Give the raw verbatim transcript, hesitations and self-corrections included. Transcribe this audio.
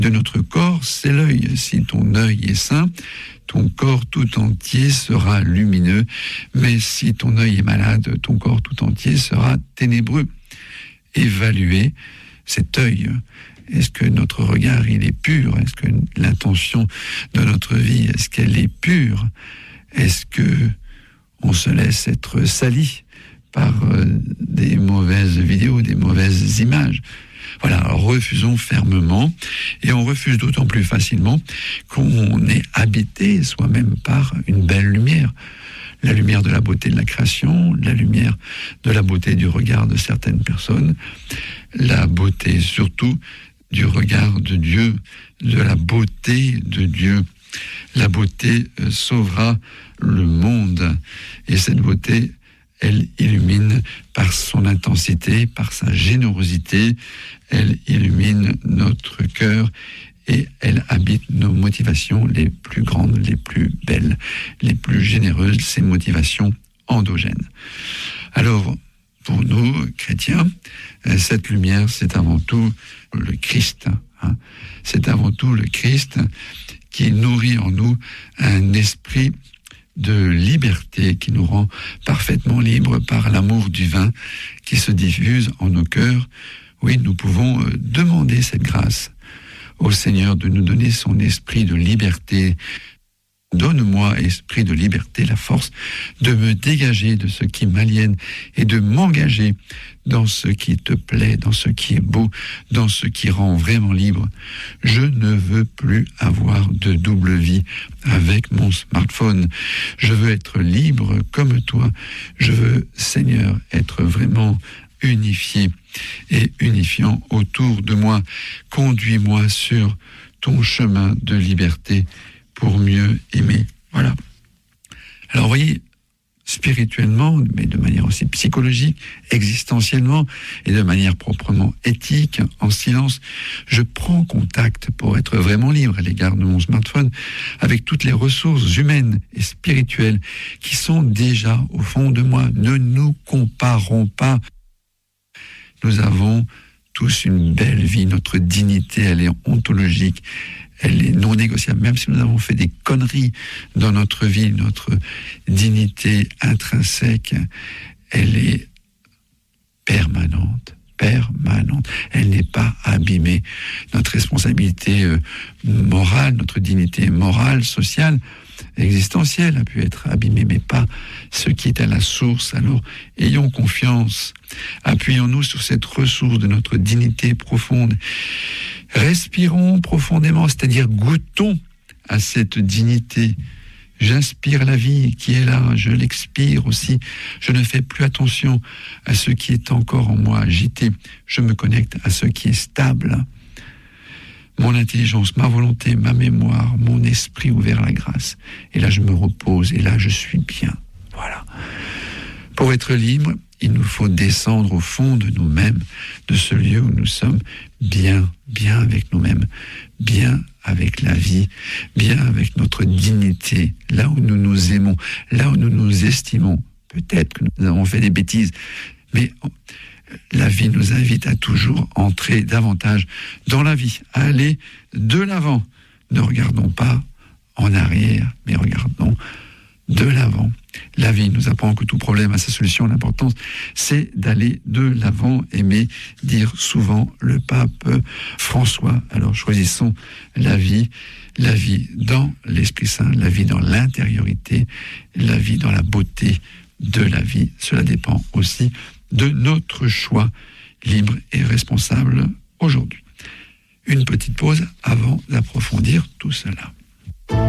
de notre corps, c'est l'œil. Si ton œil est sain, ton corps tout entier sera lumineux. Mais si ton œil est malade, ton corps tout entier sera ténébreux. Évaluez cet œil. Est-ce que notre regard, il est pur? Est-ce que l'intention de notre vie, est-ce qu'elle est pure? Est-ce que on se laisse être sali par euh, des mauvaises vidéos, des mauvaises images? Voilà, alors refusons fermement, et on refuse d'autant plus facilement qu'on est habité soi-même par une belle lumière. La lumière de la beauté de la création, la lumière de la beauté du regard de certaines personnes, la beauté surtout du regard de Dieu, de la beauté de Dieu. La beauté sauvera le monde, et cette beauté, elle illumine par son intensité, par sa générosité, elle illumine notre cœur et elle habite nos motivations les plus grandes, les plus belles, les plus généreuses, ces motivations endogènes. Alors, pour nous, chrétiens, cette lumière, c'est avant tout le Christ. Hein. C'est avant tout le Christ qui nourrit en nous un esprit de liberté qui nous rend parfaitement libres par l'amour divin qui se diffuse en nos cœurs. Oui, nous pouvons demander cette grâce au Seigneur de nous donner son esprit de liberté. Donne-moi, esprit de liberté, la force de me dégager de ce qui m'aliène et de m'engager dans ce qui te plaît, dans ce qui est beau, dans ce qui rend vraiment libre. Je ne veux plus avoir de double vie avec mon smartphone. Je veux être libre comme toi. Je veux, Seigneur, être vraiment unifié et unifiant autour de moi. Conduis-moi sur ton chemin de liberté pour mieux aimer. Voilà. Alors, vous voyez, spirituellement, mais de manière aussi psychologique, existentiellement, et de manière proprement éthique, en silence, je prends contact pour être vraiment libre à l'égard de mon smartphone, avec toutes les ressources humaines et spirituelles qui sont déjà au fond de moi. Ne nous comparons pas. Nous avons tous une belle vie, notre dignité, elle est ontologique, elle est non négociable. Même si nous avons fait des conneries dans notre vie, notre dignité intrinsèque, elle est permanente, permanente. Elle n'est pas abîmée. Notre responsabilité euh, morale, notre dignité morale, sociale, existentielle a pu être abîmée, mais pas ce qui est à la source. Alors, ayons confiance. Appuyons-nous sur cette ressource de notre dignité profonde. Respirons profondément, c'est-à-dire goûtons à cette dignité. J'inspire la vie qui est là, je l'expire aussi. Je ne fais plus attention à ce qui est encore en moi agité. Je me connecte à ce qui est stable. Mon intelligence, ma volonté, ma mémoire, mon esprit ouvert à la grâce. Et là, je me repose, et là, je suis bien. Voilà. Pour être libre, il nous faut descendre au fond de nous-mêmes, de ce lieu où nous sommes bien, bien avec nous-mêmes, bien avec la vie, bien avec notre dignité, là où nous nous aimons, là où nous nous estimons. Peut-être que nous avons fait des bêtises, mais la vie nous invite à toujours entrer davantage dans la vie, à aller de l'avant. Ne regardons pas en arrière, mais regardons de l'avant. La vie nous apprend que tout problème a sa solution. L'importance, c'est d'aller de l'avant, aimer dire souvent le pape François. Alors choisissons la vie, la vie dans l'Esprit Saint, la vie dans l'intériorité, la vie dans la beauté de la vie. Cela dépend aussi de notre choix libre et responsable aujourd'hui. Une petite pause avant d'approfondir tout cela.